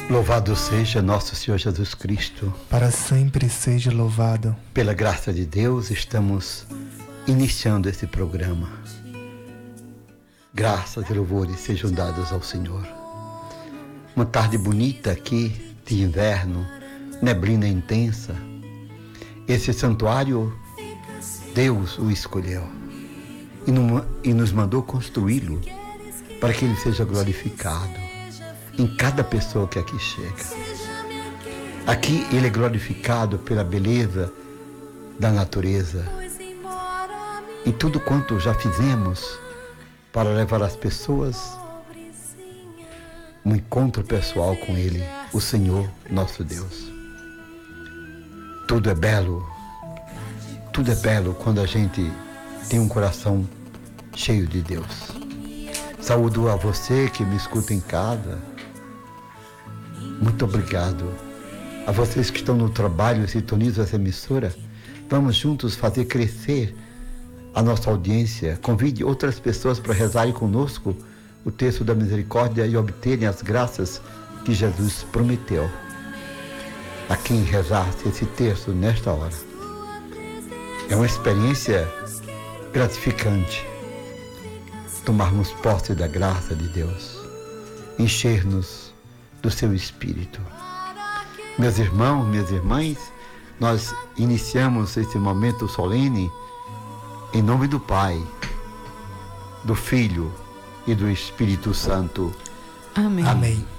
Louvado seja nosso Senhor Jesus Cristo. Para sempre seja louvado. Pela graça de Deus, estamos iniciando esse programa. Graças e louvores sejam dados ao Senhor. Uma tarde bonita aqui, de inverno, neblina intensa. Esse santuário, Deus o escolheu e nos mandou construí-lo para que Ele seja glorificado em cada pessoa que aqui chega. Aqui Ele é glorificado pela beleza da natureza, em tudo quanto já fizemos para levar as pessoas um encontro pessoal com Ele, o Senhor nosso Deus. Tudo é belo quando a gente tem um coração cheio de Deus. Saúdo a você que me escuta em casa. Muito obrigado. A vocês que estão no trabalho e sintonizam essa emissora, vamos juntos fazer crescer a nossa audiência. Convide outras pessoas para rezarem conosco o texto da misericórdia e obterem as graças que Jesus prometeu a quem rezasse esse texto nesta hora. É uma experiência gratificante tomarmos posse da graça de Deus, encher-nos do seu Espírito. Meus irmãos, minhas irmãs, nós iniciamos esse momento solene em nome do Pai, do Filho e do Espírito Santo. Amém. Amém.